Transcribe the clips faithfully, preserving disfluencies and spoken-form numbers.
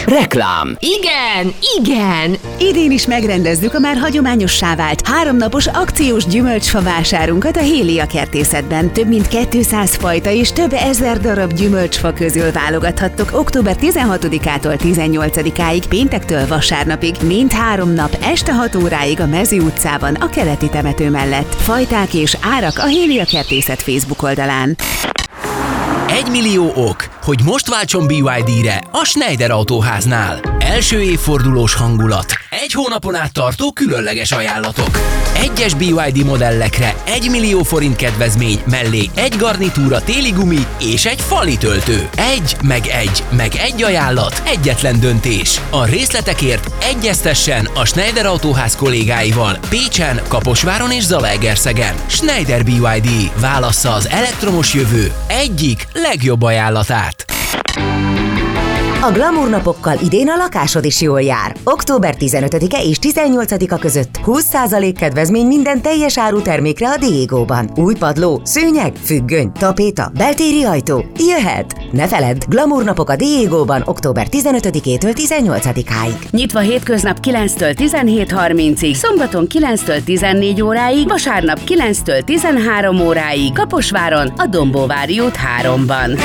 Reklám. Igen, igen! Idén is megrendezzük a már hagyományossá vált háromnapos akciós gyümölcsfa vásárunkat a Hélia Kertészetben. Több mint kétszáz fajta és több ezer darab gyümölcsfa közül válogathattok október tizenhatodikától tizennyolcadikáig, péntektől vasárnapig, mind három nap este hat óráig a Mező utcában, a keleti temető mellett. Fajták és árak a Hélia Kertészet Facebook oldalán. Egy millió ok, hogy most váltson bé ipszilon dé-re a Schneider Autóháznál. Első évfordulós hangulat, egy hónapon át tartó különleges ajánlatok. Egyes bé ipszilon dé modellekre egy millió forint kedvezmény mellé egy garnitúra téli gumi és egy fali töltő. Egy, meg egy, meg egy ajánlat, egyetlen döntés. A részletekért egyeztessen a Schneider Autóház kollégáival Pécsen, Kaposváron és Zalaegerszegen. Schneider bé ipszilon dé válassza az elektromos jövő egyik legjobb ajánlatát. A Glamour napokkal idén a lakásod is jól jár. október tizenötödike és tizennyolcadika között húsz százalék kedvezmény minden teljes áru termékre a Diegóban. Új padló, szőnyeg, függöny, tapéta, beltéri ajtó. Jöhet! Ne feledd, Glamour napok a Diegóban október tizenötödikétől tizennyolcadikáig. Nyitva hétköznap kilenctől tizenhét harmincig, szombaton kilenctől tizennégy óráig, vasárnap kilenctől tizenhárom óráig, Kaposváron, a Dombóvári út háromban.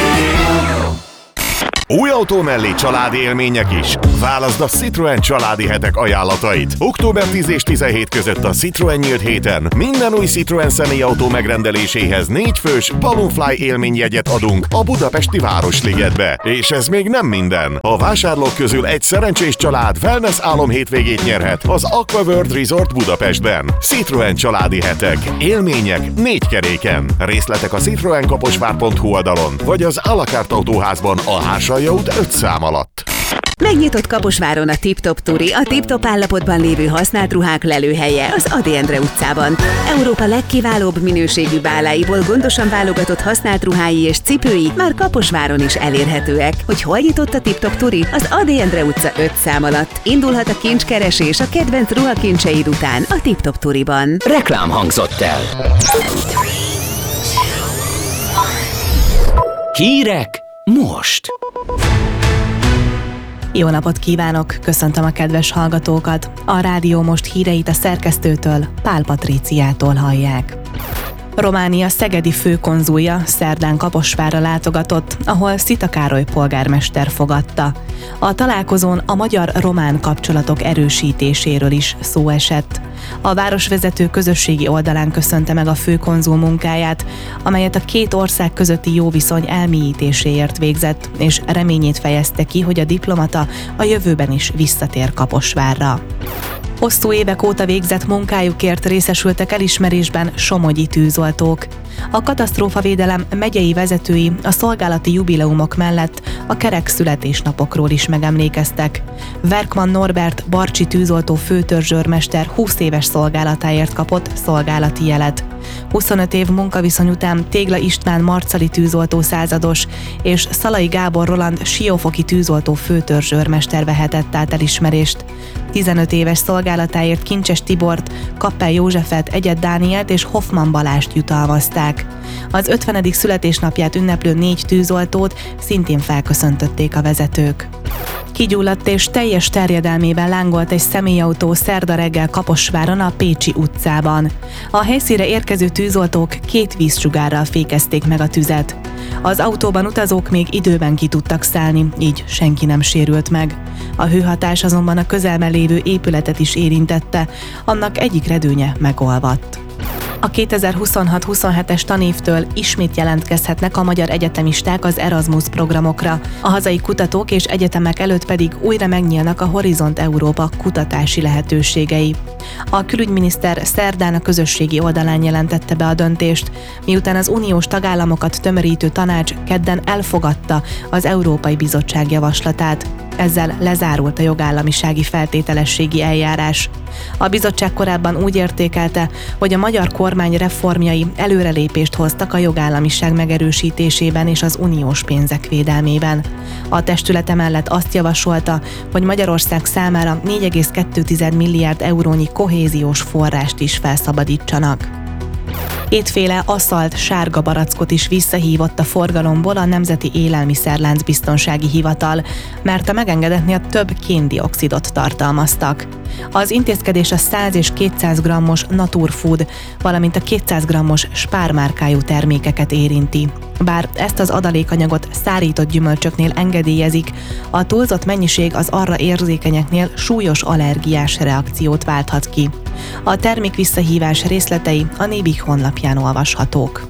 Új autó mellé családi élmények is. Válaszd a Citroen családi hetek ajánlatait. október tíz és tizenhét között a Citroen nyílt héten minden új Citroen személyautó megrendeléséhez négy fős Balloonfly élményjegyet adunk a budapesti Városligetbe. És ez még nem minden. A vásárlók közül egy szerencsés család wellness álom hétvégét nyerhet az Aquaworld Resort Budapestben. Citroen családi hetek. Élmények négy keréken. Részletek a citroen kaposvár pont hu oldalon, vagy az à la carte autóházban a Hársai út öt szám alatt. Megnyitott Kaposváron a Tip-Top Turi, a tip-top állapotban lévő használt ruhák lelőhelye az Ady Endre utcában. Európa legkiválóbb minőségű báláiból gondosan válogatott használt ruhái és cipői már Kaposváron is elérhetőek. Hogy hol nyitott a Tip-Top Turi? Az Ady Endre utca öt szám alatt. Indulhat a kincskeresés a kedvenc ruhakincseid után a Tip-Top Turiban. Reklám hangzott el. Hírek most. Jó napot kívánok, köszöntöm a kedves hallgatókat. A Rádió Most híreit a szerkesztőtől, Pál Patríciától hallják. Románia szegedi főkonzulja szerdán Kaposvárra látogatott, ahol Szita Károly polgármester fogadta. A találkozón a magyar-román kapcsolatok erősítéséről is szó esett. A városvezető közösségi oldalán köszönte meg a főkonzul munkáját, amelyet a két ország közötti jó viszony elmélyítéséért végzett, és reményét fejezte ki, hogy a diplomata a jövőben is visszatér Kaposvárra. Hosszú évek óta végzett munkájukért részesültek elismerésben somogyi tűzoltók. A katasztrófavédelem megyei vezetői a szolgálati jubileumok mellett a kerek születésnapokról is megemlékeztek. Verkman Norbert barcsi tűzoltó főtörzsőrmester húsz éves szolgálatáért kapott szolgálati jelet. huszonöt év munkaviszony után Tégla István marcali tűzoltó százados és Szalai Gábor Roland siófoki tűzoltó főtörzsőrmester vehetett át elismerést. tizenöt éves szolgálatáért Kincses Tibort, Kappel Józsefet, Egyed Dánielt és Hoffman Balást jutalmazták. Az ötvenedik születésnapját ünneplő négy tűzoltót szintén felköszöntötték a vezetők. Kigyulladt és teljes terjedelmében lángolt egy személyautó szerda reggel Kaposváron a Pécsi utcában. A helyszínre érkező tűzoltók két vízsugárral fékezték meg a tüzet. Az autóban utazók még időben ki tudtak szállni, így senki nem sérült meg. A hőhatás azonban a közelben lévő épületet is érintette, annak egyik redőnye megolvadt. A kétezer-huszonhat huszonhetes tanévtől ismét jelentkezhetnek a magyar egyetemisták az Erasmus programokra. A hazai kutatók és egyetemek előtt pedig újra megnyílnak a Horizont Európa kutatási lehetőségei. A külügyminiszter szerdán a közösségi oldalán jelentette be a döntést, miután az uniós tagállamokat tömörítő tanács kedden elfogadta az Európai Bizottság javaslatát. Ezzel lezárult a jogállamisági feltételességi eljárás. A bizottság korábban úgy értékelte, hogy a magyar kormány reformjai előrelépést hoztak a jogállamiság megerősítésében és az uniós pénzek védelmében. A testület emellett azt javasolta, hogy Magyarország számára négy egész kettő milliárd eurónyi kohéziós forrást is felszabadítsanak. Kétféle aszalt sárga barackot is visszahívott a forgalomból a Nemzeti Élelmiszerlánc Biztonsági Hivatal, mert a megengedetnél több kén-dioxidot tartalmaztak. Az intézkedés a száz és kétszáz grammos Naturfood, valamint a kétszáz grammos Spár márkájú termékeket érinti. Bár ezt az adalékanyagot szárított gyümölcsöknél engedélyezik, a túlzott mennyiség az arra érzékenyeknél súlyos allergiás reakciót válthat ki. A termék visszahívás részletei a Nébik honlapján olvashatók.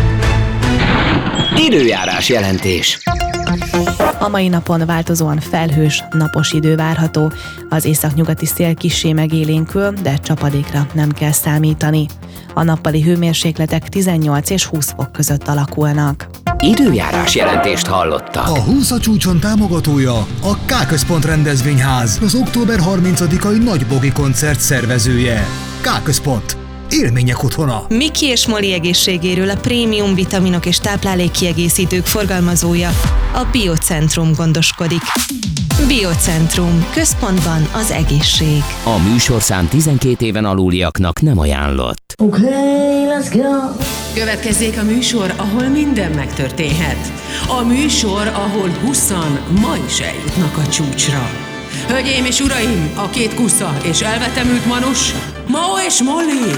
Időjárás jelentés. A mai napon változóan felhős, napos idő várható, az északnyugati szél kissé megélénkül, de csapadékra nem kell számítani. A nappali hőmérsékletek tizennyolc és húsz fok között alakulnak. Időjárás jelentést hallottak. A húsz a csúcson támogatója a K-Központ rendezvényház, az október harmincadikai nagybogi koncert szervezője. K-Központ. Élmények otthona. Miki és Moli egészségéről a prémium vitaminok és táplálékkiegészítők forgalmazója, a Biocentrum gondoskodik. Biocentrum. Központban az egészség. A műsorszám tizenkét éven aluliaknak nem ajánlott. Okay, let's go. Következzék a műsor, ahol minden megtörténhet. A műsor, ahol huszan ma is eljutnak a csúcsra. Hölgyeim és uraim, a két kusza és elvetemült manus, Mao és Molly!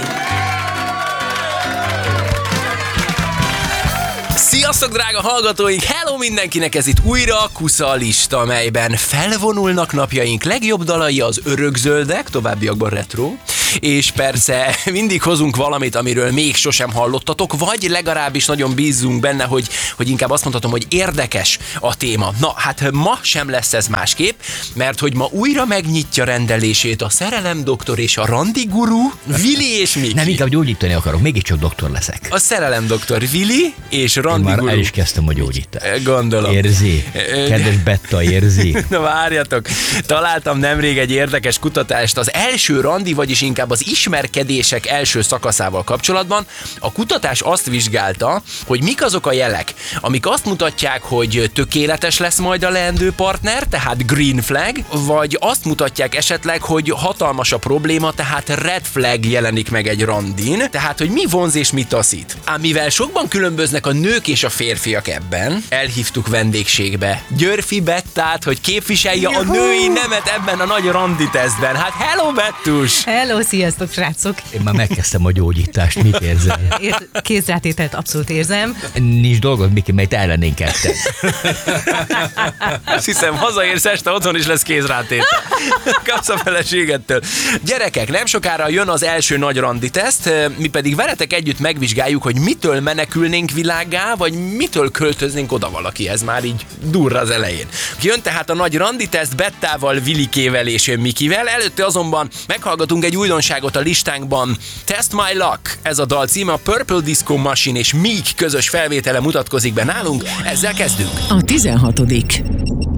Sziasztok, drága hallgatóink! Hello mindenkinek! Ez itt újra a Kusza lista, melyben felvonulnak napjaink legjobb dalai, az örökzöldek, továbbiakban retro, és persze mindig hozunk valamit, amiről még sosem hallottatok, vagy legalábbis nagyon bízunk benne, hogy, hogy inkább azt mondhatom, hogy érdekes a téma. Na, hát ma sem lesz ez másképp, mert hogy ma újra megnyitja rendelését a szerelem doktor és a randi guru, Vili és Miki. Nem, inkább gyógyítani akarok, mégiscsak doktor leszek. A szerelem doktor Vili és randi Én már guru. el is kezdtem a gyógyítást. Gondolom. Érzi? Kedves Betta, érzi? Na várjatok, találtam nemrég egy érdekes kutatást az első randi, vagyis inkább az ismerkedések első szakaszával kapcsolatban. A kutatás azt vizsgálta, hogy mik azok a jelek, amik azt mutatják, hogy tökéletes lesz majd a leendő partner, tehát green flag, vagy azt mutatják esetleg, hogy hatalmas a probléma, tehát red flag jelenik meg egy randin, tehát hogy mi vonz és mi taszít. Ám mivel sokban különböznek a nők és a férfiak ebben, elhívtuk vendégségbe Györfi Bettát, hogy képviselje a női nemet ebben a nagy randi tesztben. Hát hello Bettus! Hello, sziasztok srácok! Én már megkezdtem a gyógyítást, mit érzel? Kézrátételt abszolút érzem. Nincs dolgod, Miki, mert ellennénk ketten. Azt hiszem, hazaérsz este, otthon is lesz kézrátétel. Kapsz a feleségettől. Gyerekek, nem sokára jön az első nagy randi teszt, mi pedig veletek együtt megvizsgáljuk, hogy mitől menekülnénk világgá, vagy mitől költöznénk oda valakihez, már így durra az elején. Jön tehát a nagy randi teszt Bettával, Vilikével és Mikivel, előtte azonban meghallgatunk egy újdonságot a listánkban. Test My Luck, ez a dal címe, a Purple Disco Machine és Meek közös felvétele mutatkozik be nálunk, ezzel kezdünk. A tizenhatodik